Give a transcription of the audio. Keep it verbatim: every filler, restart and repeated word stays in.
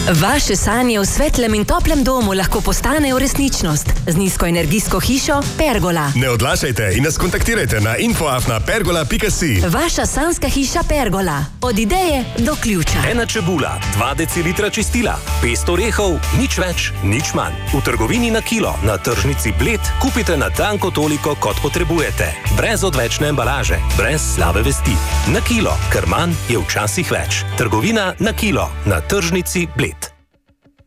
Vaše sanje v svetlem in toplem domu lahko postanejo resničnost z nizkoenergijsko hišo Pergola. Ne odlašajte in nas kontaktirajte na info afna pergola pika si. Vaša sanjska hiša Pergola. Od ideje do ključa. Ena čebula, dva decilitra čistila, pest orehov, nič več, nič manj. V trgovini na kilo, na tržnici Bled, kupite na tanko toliko, kot potrebujete. Brez odvečne embalaže, brez slabe vesti. Na kilo, ker manj je včasih več. Trgovina na kilo, na tržnici Bled.